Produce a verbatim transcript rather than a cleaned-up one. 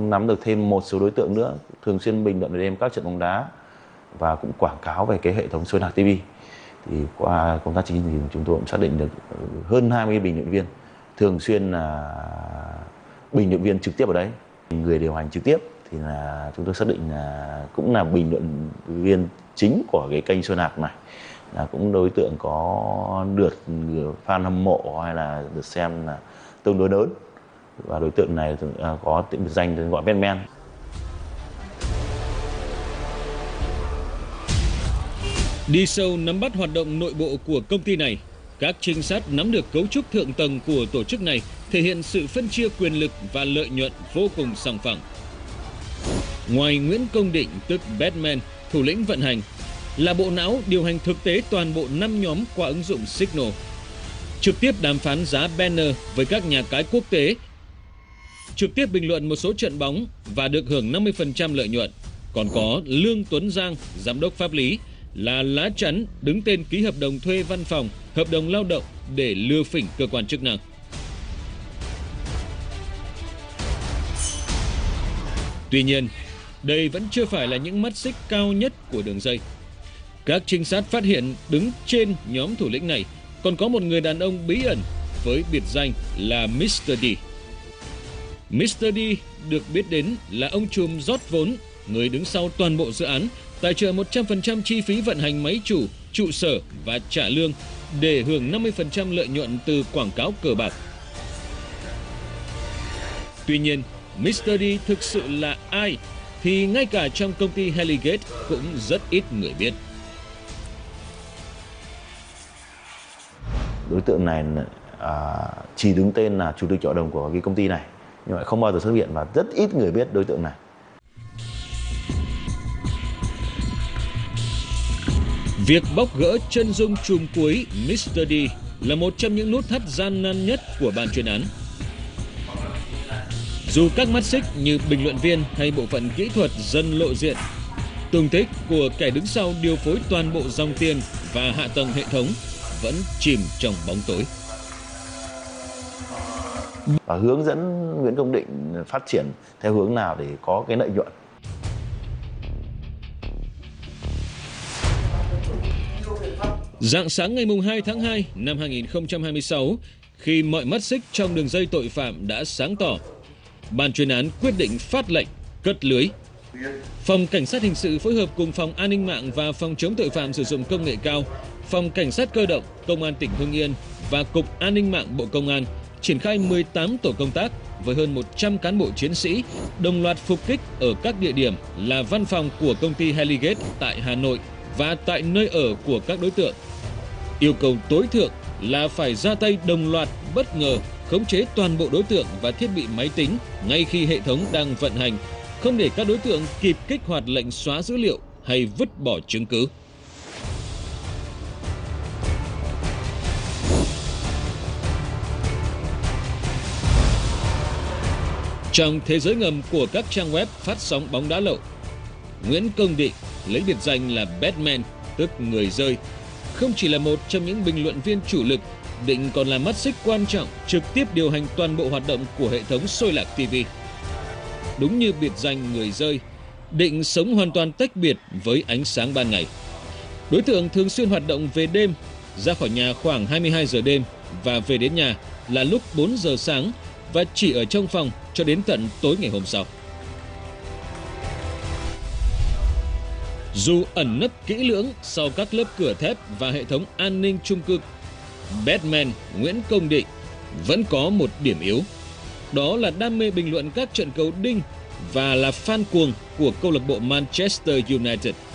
cũng nắm được thêm một số đối tượng nữa thường xuyên bình luận về đêm các trận bóng đá và cũng quảng cáo về cái hệ thống Soi Nạc ti vi. Thì qua công tác chính trị chúng tôi cũng xác định được hơn hai mươi bình luận viên thường xuyên là bình luận viên trực tiếp ở đấy. Người điều hành trực tiếp thì là chúng tôi xác định là cũng là bình luận viên chính của cái kênh Soi Nạc này, là cũng đối tượng có lượt fan hâm mộ hay là được xem là tương đối lớn, và đối tượng này có biệt danh gọi Batman. Đi sâu nắm bắt hoạt động nội bộ của công ty này, các trinh sát nắm được cấu trúc thượng tầng của tổ chức này, thể hiện sự phân chia quyền lực và lợi nhuận vô cùng sòng phẳng. Ngoài Nguyễn Công Định tức Batman, thủ lĩnh vận hành, là bộ não điều hành thực tế toàn bộ năm nhóm qua ứng dụng Signal, trực tiếp đàm phán giá banner với các nhà cái quốc tế, trực tiếp bình luận một số trận bóng và được hưởng năm mươi phần trăm lợi nhuận. Còn có Lương Tuấn Giang, giám đốc pháp lý, là lá chắn đứng tên ký hợp đồng thuê văn phòng, hợp đồng lao động để lừa phỉnh cơ quan chức năng. Tuy nhiên, đây vẫn chưa phải là những mắt xích cao nhất của đường dây. Các trinh sát phát hiện đứng trên nhóm thủ lĩnh này còn có một người đàn ông bí ẩn với biệt danh là mít tơ D. mít tơ D được biết đến là ông trùm rót vốn, người đứng sau toàn bộ dự án, tài trợ một trăm phần trăm chi phí vận hành máy chủ, trụ sở và trả lương để hưởng năm mươi phần trăm lợi nhuận từ quảng cáo cờ bạc. Tuy nhiên, mít tơ D thực sự là ai thì ngay cả trong công ty Helligate cũng rất ít người biết. Đối tượng này à, chỉ đứng tên là chủ tịch hội đồng của cái công ty này, nhưng mà không bao giờ xuất hiện và rất ít người biết đối tượng này. Việc bóc gỡ chân dung trùm cuối mít tơ D là một trong những nút thắt gian nan nhất của ban chuyên án. Dù các mắt xích như bình luận viên hay bộ phận kỹ thuật dần lộ diện, tung tích của kẻ đứng sau điều phối toàn bộ dòng tiền và hạ tầng hệ thống vẫn chìm trong bóng tối. Và hướng dẫn Nguyễn Công Định phát triển theo hướng nào để có cái lợi nhuận. Rạng sáng ngày hai tháng hai năm hai nghìn không trăm hai mươi sáu, khi mọi mắt xích trong đường dây tội phạm đã sáng tỏ, ban chuyên án quyết định phát lệnh cất lưới. Phòng Cảnh sát Hình sự phối hợp cùng Phòng An ninh mạng và Phòng chống tội phạm sử dụng công nghệ cao, Phòng Cảnh sát Cơ động, Công an tỉnh Hưng Yên và Cục An ninh mạng Bộ Công an triển khai mười tám tổ công tác với hơn một trăm cán bộ chiến sĩ đồng loạt phục kích ở các địa điểm là văn phòng của công ty Helligate tại Hà Nội và tại nơi ở của các đối tượng. Yêu cầu tối thượng là phải ra tay đồng loạt, bất ngờ, khống chế toàn bộ đối tượng và thiết bị máy tính ngay khi hệ thống đang vận hành, không để các đối tượng kịp kích hoạt lệnh xóa dữ liệu hay vứt bỏ chứng cứ. Trong thế giới ngầm của các trang web phát sóng bóng đá lậu, Nguyễn Công Định lấy biệt danh là Batman, tức người rơi, không chỉ là một trong những bình luận viên chủ lực, Định còn là mắt xích quan trọng trực tiếp điều hành toàn bộ hoạt động của hệ thống Soi Lạc ti vi. Đúng như biệt danh người rơi, Định sống hoàn toàn tách biệt với ánh sáng ban ngày. Đối tượng thường xuyên hoạt động về đêm, ra khỏi nhà khoảng hai mươi hai giờ đêm và về đến nhà là lúc bốn giờ sáng và chỉ ở trong phòng cho đến tận tối ngày hôm sau. Dù ẩn nấp kỹ lưỡng sau các lớp cửa thép và hệ thống an ninh chung cư, Batman Nguyễn Công Định vẫn có một điểm yếu. Đó là đam mê bình luận các trận cầu đinh và là fan cuồng của câu lạc bộ Manchester United.